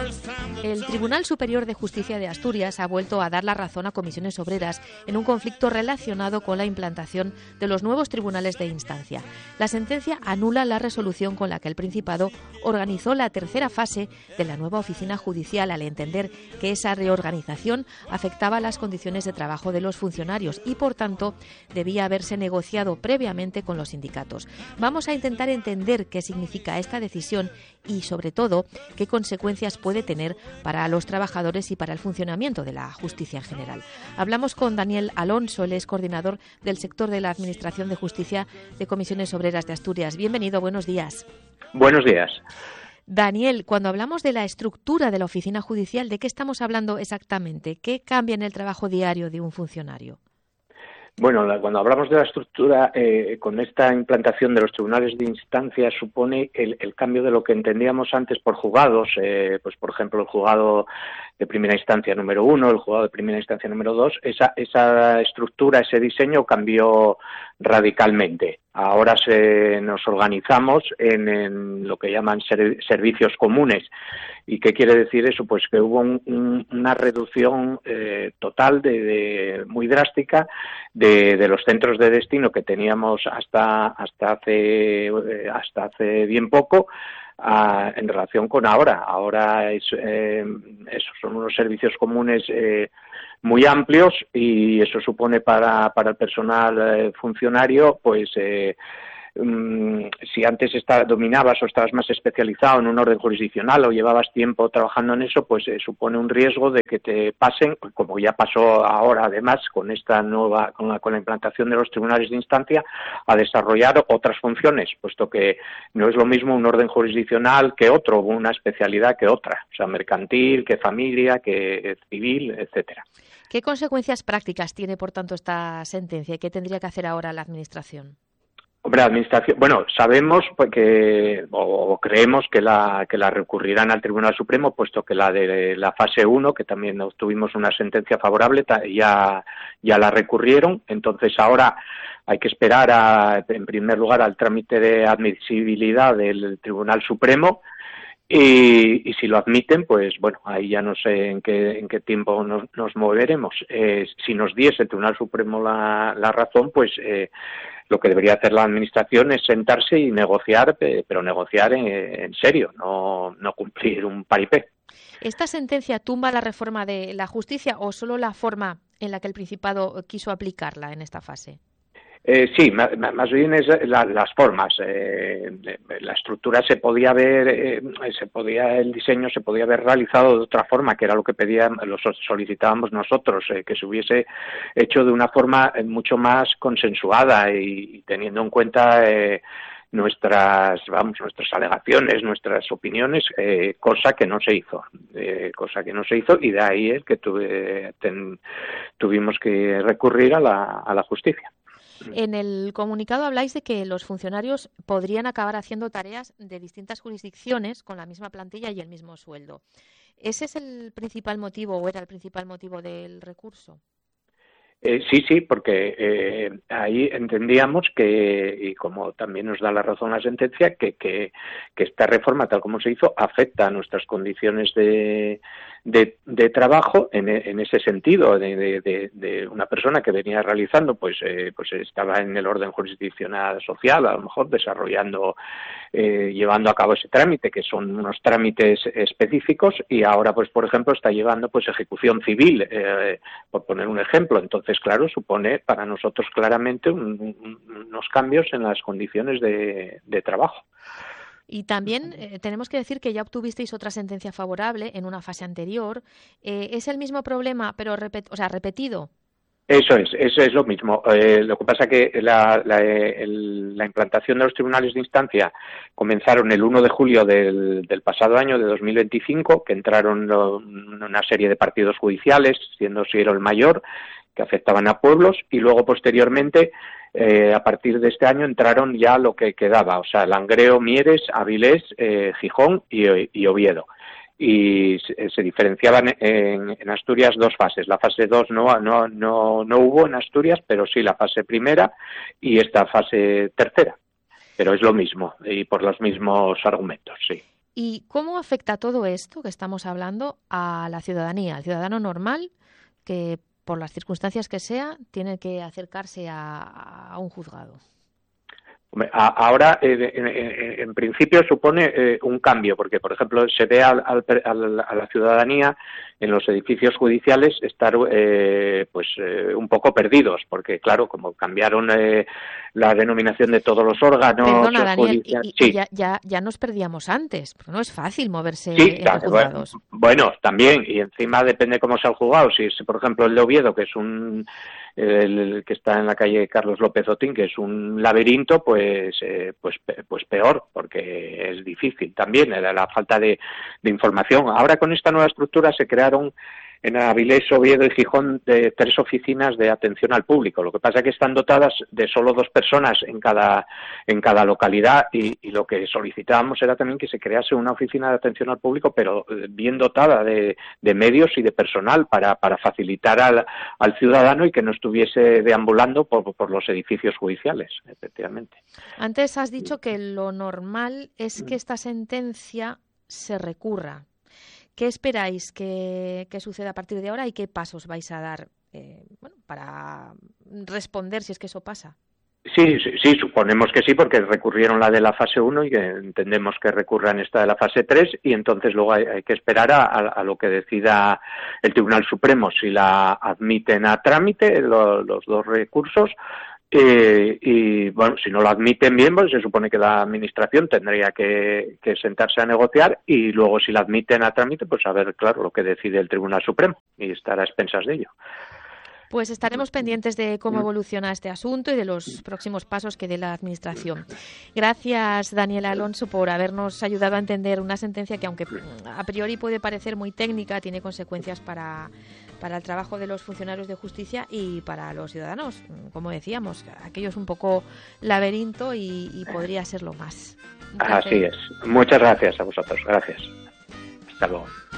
El Tribunal Superior de Justicia de Asturias ha vuelto a dar la razón a comisiones obreras en un conflicto relacionado con la implantación de los nuevos tribunales de instancia. La sentencia anula la resolución con la que el Principado organizó la tercera fase de la nueva oficina judicial al entender que esa reorganización afectaba las condiciones de trabajo de los funcionarios y, por tanto, debía haberse negociado previamente con los sindicatos. Vamos a intentar entender qué significa esta decisión y, sobre todo, qué consecuencias puede tener para los trabajadores y para el funcionamiento de la justicia en general. Hablamos con Daniel Alonso, él es coordinador del sector de la Administración de Justicia de Comisiones Obreras de Asturias. Bienvenido, buenos días. Buenos días. Daniel, cuando hablamos de la estructura de la oficina judicial, ¿de qué estamos hablando exactamente? ¿Qué cambia en el trabajo diario de un funcionario? Bueno, cuando hablamos de la estructura, con esta implantación de los tribunales de instancia supone el cambio de lo que entendíamos antes por juzgados, pues por ejemplo el juzgado de primera instancia número 1, el juzgado de primera instancia número 2, esa estructura, ese diseño cambió radicalmente. Ahora nos organizamos en lo que llaman servicios comunes. ¿Y qué quiere decir eso? Pues que hubo una reducción total, muy drástica, de los centros de destino que teníamos hasta hace bien poco, en relación con ahora. Ahora son unos servicios comunes muy amplios y eso supone para el personal funcionario, pues si antes dominabas o estabas más especializado en un orden jurisdiccional o llevabas tiempo trabajando en eso, pues supone un riesgo de que te pasen, como ya pasó ahora además con la implantación de los tribunales de instancia, a desarrollar otras funciones, puesto que no es lo mismo un orden jurisdiccional que otro, una especialidad que otra, o sea, mercantil, que familia, que civil, etcétera. ¿Qué consecuencias prácticas tiene, por tanto, esta sentencia y qué tendría que hacer ahora la Administración? Hombre, la Administración, sabemos o creemos que la recurrirán al Tribunal Supremo, puesto que la de la fase 1, que también obtuvimos una sentencia favorable, ya la recurrieron. Entonces ahora hay que esperar en primer lugar al trámite de admisibilidad del Tribunal Supremo. Y si lo admiten, pues bueno, ahí ya no sé en qué tiempo nos moveremos. Si nos diese el Tribunal Supremo la razón, pues lo que debería hacer la Administración es sentarse y negociar, pero negociar en serio, no cumplir un paripé. ¿Esta sentencia tumba la reforma de la justicia o solo la forma en la que el Principado quiso aplicarla en esta fase? Sí, más bien es las formas. La estructura el diseño se podía haber realizado de otra forma, que era lo que solicitábamos nosotros, que se hubiese hecho de una forma mucho más consensuada y teniendo en cuenta nuestras alegaciones, nuestras opiniones, cosa que no se hizo, y de ahí es que tuvimos que recurrir a la justicia. En el comunicado habláis de que los funcionarios podrían acabar haciendo tareas de distintas jurisdicciones con la misma plantilla y el mismo sueldo. ¿Ese es el principal motivo o era el principal motivo del recurso? Sí, porque ahí entendíamos y como también nos da la razón la sentencia, que esta reforma, tal como se hizo, afecta a nuestras condiciones de trabajo en ese sentido, de una persona que venía realizando, pues estaba en el orden jurisdiccional social, a lo mejor desarrollando, llevando a cabo ese trámite, que son unos trámites específicos, y ahora, pues por ejemplo, está llevando pues ejecución civil, por poner un ejemplo. Entonces, claro, supone para nosotros claramente unos cambios en las condiciones de trabajo. Y también tenemos que decir que ya obtuvisteis otra sentencia favorable en una fase anterior. ¿Es el mismo problema, pero repetido? Eso es lo mismo. Lo que pasa que la implantación de los tribunales de instancia comenzaron el 1 de julio del pasado año, de 2025, que entraron una serie de partidos judiciales, siendo Siero el mayor, que afectaban a pueblos, y luego posteriormente, a partir de este año, entraron ya lo que quedaba, o sea, Langreo, Mieres, Avilés, Gijón y Oviedo. Y se diferenciaban en Asturias dos fases. La fase 2 no hubo en Asturias, pero sí la fase primera y esta fase tercera. Pero es lo mismo y por los mismos argumentos, sí. ¿Y cómo afecta todo esto que estamos hablando a la ciudadanía, al ciudadano normal que, por las circunstancias que sea, tiene que acercarse a un juzgado? Ahora, en principio, supone un cambio, porque, por ejemplo, se ve a la ciudadanía en los edificios judiciales estar un poco perdidos, porque, claro, como cambiaron la denominación de todos los órganos. Perdona, Daniel, sí. ya nos perdíamos antes, pero no es fácil moverse entre juzgados. Bueno, también, y encima depende cómo sea el juzgado. Si es, por ejemplo, el de Oviedo, que es el que está en la calle Carlos López Otín, que es un laberinto, pues peor, porque es difícil también la falta de información. Ahora, con esta nueva estructura, se crearon en Avilés, Oviedo y Gijón 3 oficinas de atención al público. Lo que pasa es que están dotadas de solo 2 personas en cada localidad, y lo que solicitábamos era también que se crease una oficina de atención al público, pero bien dotada de medios y de personal para facilitar al ciudadano y que no estuviese deambulando por los edificios judiciales, efectivamente. Antes has dicho que lo normal es que esta sentencia se recurra. ¿Qué esperáis que suceda a partir de ahora y qué pasos vais a dar para responder si es que eso pasa? Sí, suponemos que sí, porque recurrieron la de la fase 1 y que entendemos que recurran esta de la fase 3, y entonces luego hay que esperar a lo que decida el Tribunal Supremo, si la admiten a trámite los 2 recursos. Y bueno, si no lo admiten bien, pues se supone que la Administración tendría que sentarse a negociar, y luego si la admiten a trámite, pues a ver, claro, lo que decide el Tribunal Supremo, y estar a expensas de ello. Pues estaremos pendientes de cómo evoluciona este asunto y de los próximos pasos que dé la Administración. Gracias, Daniel Alonso, por habernos ayudado a entender una sentencia que, aunque a priori puede parecer muy técnica, tiene consecuencias para el trabajo de los funcionarios de justicia y para los ciudadanos. Como decíamos, aquello es un poco laberinto y podría serlo más. Así es. Muchas gracias a vosotros. Gracias. Hasta luego.